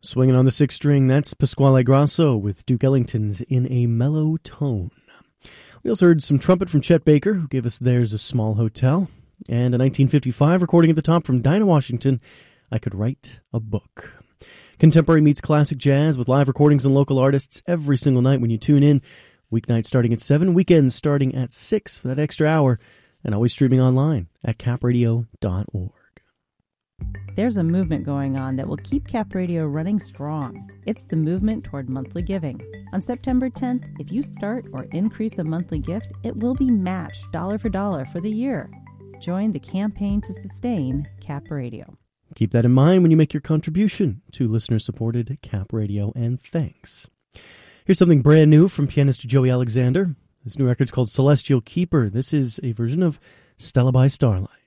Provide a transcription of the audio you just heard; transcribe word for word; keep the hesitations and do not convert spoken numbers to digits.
Swinging on the sixth string, that's Pasquale Grasso with Duke Ellington's In a Mellow Tone. We also heard some trumpet from Chet Baker, who gave us There's a Small Hotel, and a nineteen fifty-five recording at the top from Dinah Washington, I Could Write a Book. Contemporary meets classic jazz with live recordings and local artists every single night when you tune in. Weeknights starting at seven, weekends starting at six for that extra hour, and always streaming online at cap radio dot org. There's a movement going on that will keep Cap Radio running strong. It's the movement toward monthly giving. On September tenth, if you start or increase a monthly gift, it will be matched dollar for dollar for the year. Join the campaign to sustain Cap Radio. Keep that in mind when you make your contribution to listener-supported Cap Radio, and thanks. Here's something brand new from pianist Joey Alexander. This new record's called Celestial Keeper. This is a version of Stella by Starlight.